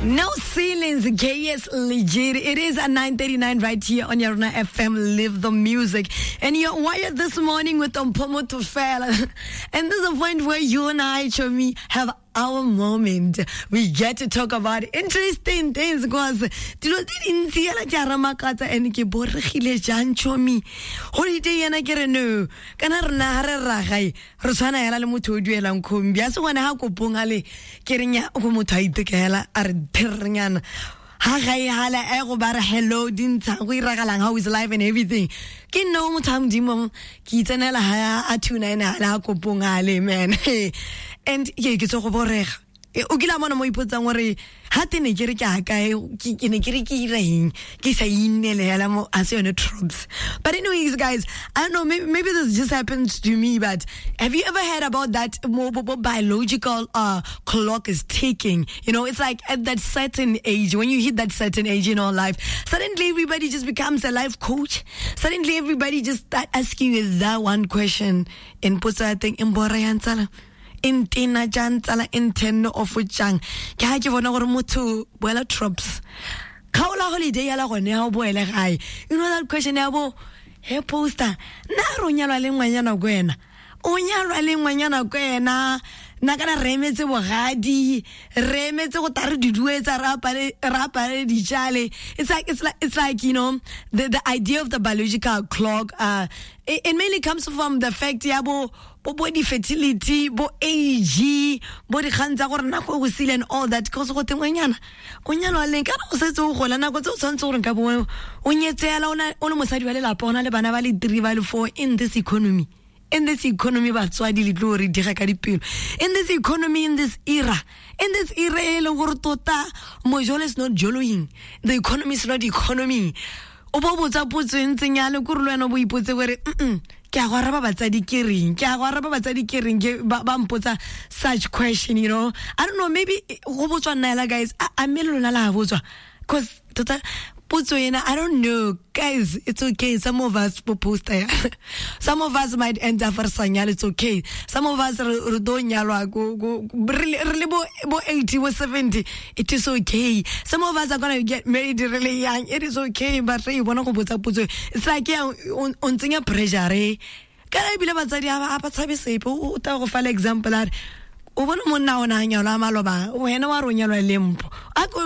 No ceilings, KS legit. It is at 9:39 right here on Yarona FM. Live the music. And you're wired this morning with Mpomo Tufela. And there's a point where you and I, Chomi, have our moment. We get to talk about interesting things because tilo di ntsi la tjara makatsa and ke boregile jang Chomi. Holiday yana kere no. Kana rena ha re ragai. Re tshwana yala le motho o duelang khombi. A se gone ha kopong ale kerenya go motho a itekela a re ternyana. Ha gai hala e go bara hello dintsha go iragalang how is life and everything. Ke no motho a modimo ke tsenela ha a tuna ena hala kopong ale man. And ye ke go borega o kila mona mo ipotsang gore ha tene ke re ke akae ke ne ke re ke ireng ke sa inele hela mo as yone tropes. But anyways guys, I don't know, maybe this just happens to me, but have you ever heard about that biological clock is ticking? You know, it's like at that certain age, when you hit that certain age in our life, suddenly everybody just becomes a life coach. Suddenly everybody just start asking you that one question and puts I think in borayantsala in tina jantsala in ten of chang ka ke bona gore motho boela tropes kaola holiday ya la gone ha boela gae. You know that question ya bo he poster na ronyalwa le ngwanyana kwena o nyalwa le ngwanyana kwena na kana remetse bogadi remetse go tare diduetsa rapale di jale. It's like you know the idea of the biological clock it mainly comes from the fact ya bo body fertility, bo age, bo di khantsa gore nako go sile and all that because go tengwanyana o nyalwa le kana o setse o gola nako tse o tshwantse gore ka bo o nyetsela o le mosadi wa le lapa ona le bana ba le 3 ba le 4 in this economy. In this economy, in this economy, in this era, mojolo is not joloing. The economy is not economy. Such question, you know. I don't know, maybe guys, because I don't know, guys. It's okay. Some of us post there. Some of us might end up for sanyal. It's okay. Some of us go really bo 80 or 70. It is okay. Some of us are gonna get married really young. It is okay. But you wanna go it's like on thing pressure. Can I be able to say for example? O bona monna ona nyalo a maloba o hena wa ronya lwa lempo